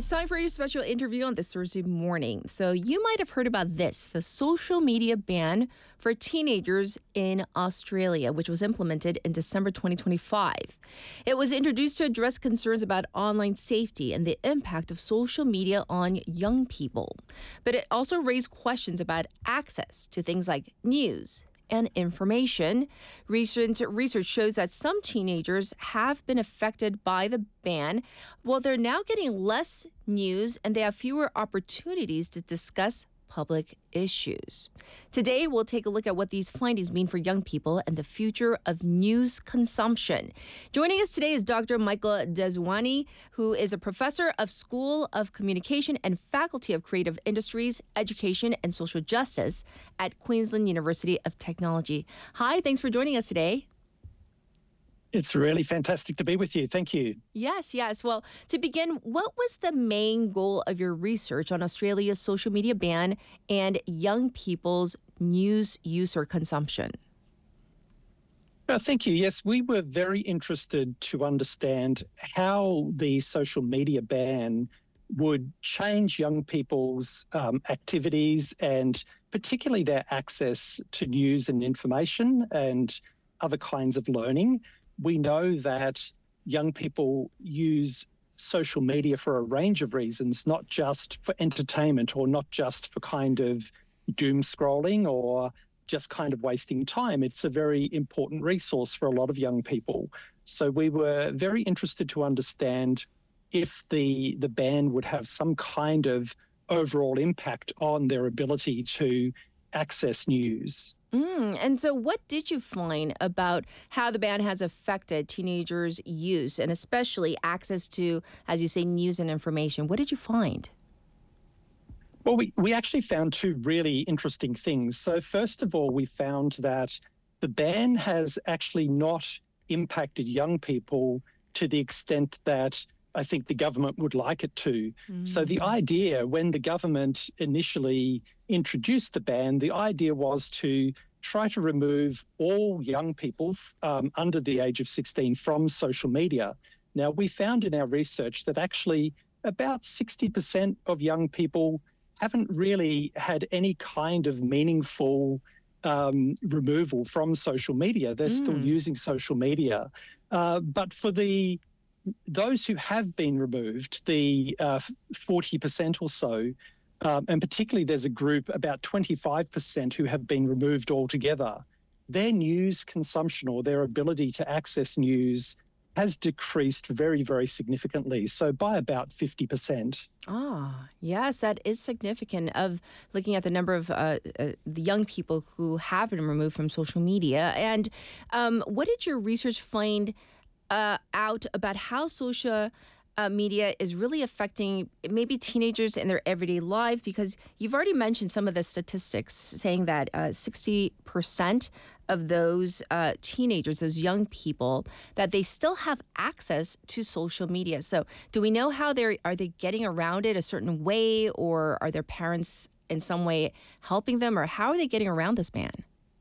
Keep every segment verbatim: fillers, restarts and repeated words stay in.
It's time for your special interview on this Thursday morning. So you might have heard about this, the social media ban for teenagers in Australia, which was implemented in December twenty twenty-five. It was introduced to address concerns about online safety and the impact of social media on young people. But it also raised questions about access to things like news and information. Recent research shows that some teenagers have been affected by the ban. Well, they're now getting less news and they have fewer opportunities to discuss public issues. Today, we'll take a look at what these findings mean for young people and the future of news consumption. Joining us today is Doctor Michael Dezwani, who is a professor of School of Communication and Faculty of Creative Industries, Education and Social Justice at Queensland University of Technology. Hi, thanks for joining us today. It's really fantastic to be with you. Thank you. Yes, yes. Well, to begin, what was the main goal of your research on Australia's social media ban and young people's news use or consumption? Uh, thank you. Yes, we were very interested to understand how the social media ban would change young people's um, activities and particularly their access to news and information and other kinds of learning. We know that young people use social media for a range of reasons, not just for entertainment or not just for kind of doom scrolling or just kind of wasting time. It's a very important resource for a lot of young people. So we were very interested to understand if the, the ban would have some kind of overall impact on their ability to access news. Mm, and so what did you find about how the ban has affected teenagers' use and especially access to, as you say, news and information? What did you find? Well, we, we actually found two really interesting things. So first of all, we found that the ban has actually not impacted young people to the extent that I think the government would like it to. Mm. So the idea, when the government initially introduced the ban, the idea was to try to remove all young people um, under the age of sixteen from social media. Now, we found in our research that actually about sixty percent of young people haven't really had any kind of meaningful um, removal from social media. They're mm. still using social media. Uh, but for the those who have been removed, the uh, forty percent or so, um, and particularly there's a group, about twenty-five percent who have been removed altogether, their news consumption or their ability to access news has decreased very, very significantly, so by about fifty percent. Ah, yes, that is significant of looking at the number of uh, uh, the young people who have been removed from social media. And um, what did your research find Uh, out about how social uh, media is really affecting maybe teenagers in their everyday life? Because you've already mentioned some of the statistics saying that uh, sixty percent of those uh, teenagers, those young people, that they still have access to social media. So do we know how they're, are they getting around it a certain way, or are their parents in some way helping them, or how are they getting around this ban?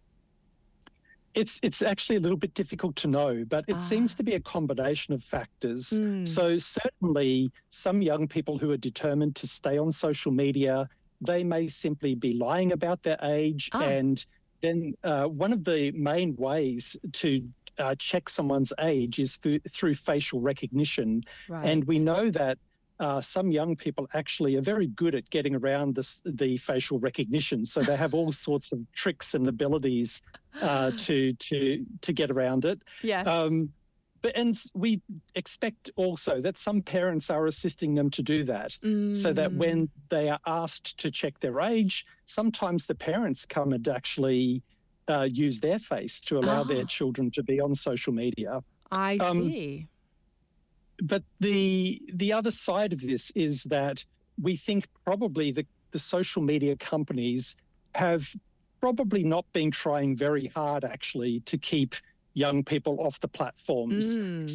It's it's actually a little bit difficult to know, but it ah. seems to be a combination of factors. Mm. So certainly some young people who are determined to stay on social media, they may simply be lying about their age. Ah. And then uh, one of the main ways to uh, check someone's age is through, through facial recognition. Right. And we know that Uh, some young people actually are very good at getting around this, the facial recognition. So they have all sorts of tricks and abilities uh, to to to get around it. Yes. Um, but and we expect also that some parents are assisting them to do that, mm. so that when they are asked to check their age, sometimes the parents come and actually uh, use their face to allow oh. their children to be on social media. I um, see. But the the other side of this is that we think probably the, the social media companies have probably not been trying very hard, actually, to keep young people off the platforms. Mm.